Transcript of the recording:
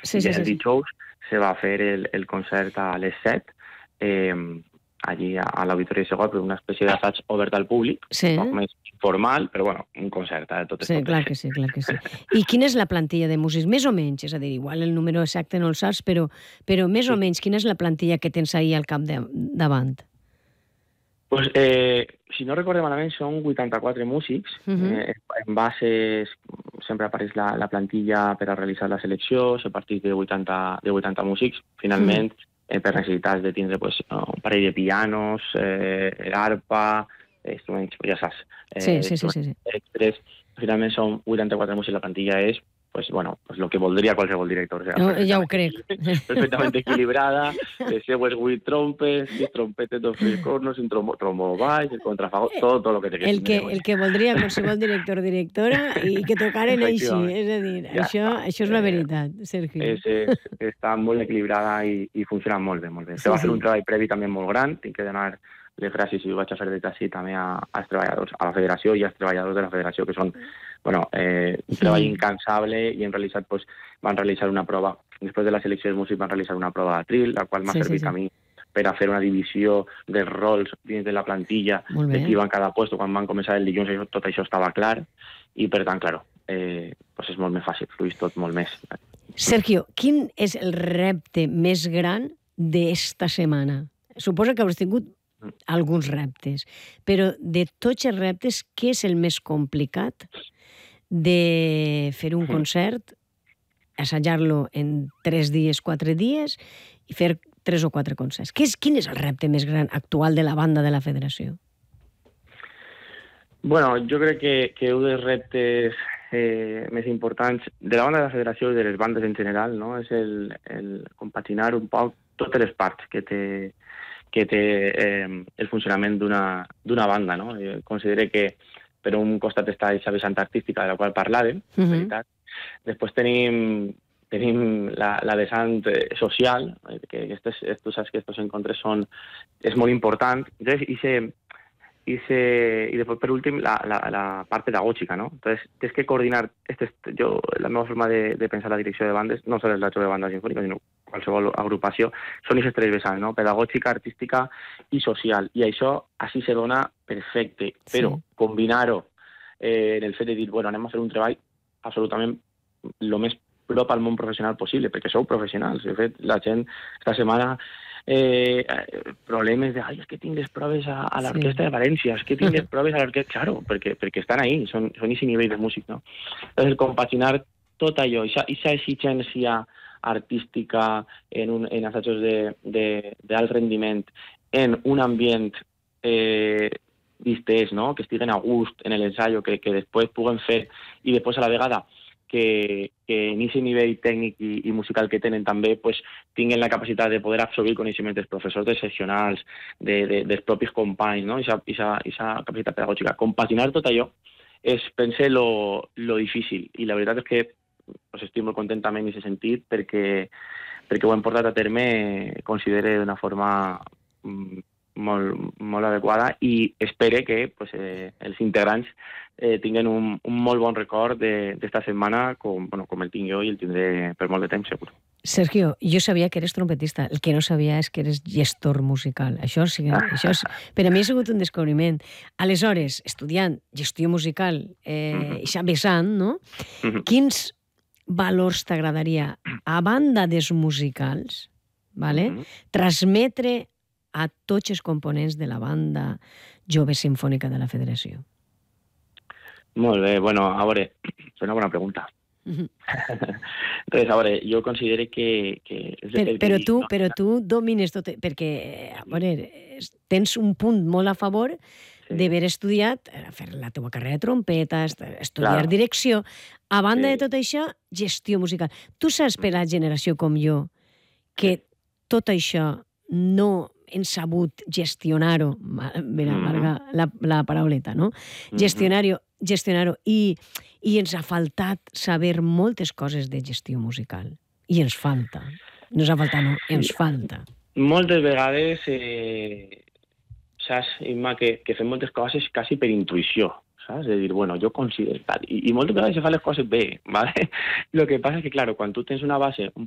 Sí, I sí, el sí. dijous se va fer el concert a les 7, allí a l'Auditori de Segot, una espècie d'assaig obert al públic, Sí, un poc més formal, però bueno, un concert, totes. sí, clar que sí, clar que sí. I quina és la plantilla de músics? Més o menys, és a dir, igual el número exacte no el saps, però més o menys, quina és la plantilla que tens ahir al davant? Pues, si no recorde malament, són 84 músics. En bases sempre apareix la plantilla per a realitzar la selecció, se parteix de 80 músics. Finalment, per necessitats de tindre pues, un parell de pianos, l'arpa, instruments, ja saps, Sí. extres. Finalment són 84 músics, la plantilla és pues bueno, pues lo que voldria qualsevol director. O sea, No, ja ho crec. Perfectament equilibrada, les seues 8 trompes, 6 trompetes, 2 fliscornos, un trombo baix, el contrafagot, todo lo que te El que voldria qualsevol director o directora i que tocaren així. És a dir, això és la veritat, Sergio. Està molt equilibrada i funciona molt bé, molt bé. Se va fer un treball previ també molt gran, tinc que donar les gràcies i ho vaig a fer des d'ací també als treballadors, a la federació i als treballadors de la federació, que són un treball incansable i van realitzar una prova. Després de la selecció de músics van realitzar una prova d'atril, la qual m'ha servit a mi per a fer una divisió dels rols dins de la plantilla, de qui va en cada puesto. Quan van començar el dilluns tot això estava clar i, per tant, claro, és molt més fàcil, fluís tot molt més. Sergio, quin és el repte més gran d'esta setmana? Suposo que hauràs tingut alguns reptes, però de tots els reptes, què és el més complicat de fer un concert, assajar-lo en 3 dies, 4 dies i fer 3 o 4 concerts? Quin és el repte més gran actual de la banda de la federació? Bueno, jo crec que un dels reptes més importants de la banda de la federació i de les bandes en general, no, és el compaginar un poc totes les parts que té el funcionament d'una banda, no? Considero que per un costat està aquesta vessant artística de la qual parlàvem, veritat. Després tenim la vessant social, que tu saps que aquests encontres és molt important. Entonces, y después, por último, la part pedagògica, ¿no? Entonces, tienes que coordinar, la meva forma de pensar la direcció de bandes, no solo la de banda sinfònica, sinó qualsevol agrupació, són aquestes 3 vessants, no? Pedagògica, artística i social. I això així se dona perfecte, però combinar-ho en el fet de dir, bueno, anem a fer un treball absolutament el més prop al món professional possible, perquè sou professionals. De fet, la gent esta setmana problemes de, és que tinc les proves a l'orquestra de València, és que tinc les proves a l'orquestra, claro, perquè estan ahí, són aquest nivell de músic, no? Entonces, compaginar tot allò, aquesta exigència artística en assajos d'alt rendiment, en un ambient distès, no? Que estiguen a gust en l'ensaio, que després puguen fer, i després a la vegada que en aquest nivell tècnic i musical que tenen també pues, tinguen la capacitat de poder absorbir coneixements dels professors seccionals, dels propis companys, no? Aquesta capacitat pedagògica. Compaginar tot allò és, pense, lo difícil. I la veritat és que pues, estic molt content també en aquest sentit perquè ho hem portat a terme, considero, d'una forma molt adequada i espero que pues, els integrants tinguen un molt bon record d'esta setmana com el tinc jo i el tindré per molt de temps, segur. Sergio, jo sabia que eres trompetista, el que no sabia és que eres gestor musical. Això per a mi ha sigut un descobriment. Aleshores, estudiant gestió musical i vessant, no? Quins valors t'agradaria, a banda dels musicals, transmetre a tots els components de la banda jove sinfònica de la federació? Molt bé, bueno, a veure, és una bona pregunta. Entonces, a veure, jo considero que... Però tu domines tot, perquè, a veure, tens un punt molt a favor d'haver estudiat, fer la teva carrera de trompeta, estudiar direcció, a banda de tot això, gestió musical. Tu saps per la generació com jo que tot això no hem sabut gestionar-ho, valga la parauleta, no? Gestionar-ho i ens ha faltat saber moltes coses de gestió musical. I ens falta. No ens ha faltat, no, ens falta. Moltes vegades saps, Imma, que fem moltes coses quasi per intuïció, saps? De dir, bueno, jo considero tal. I moltes vegades se fan les coses bé, ¿vale? Lo que pasa es que, claro, quan tu tens una base un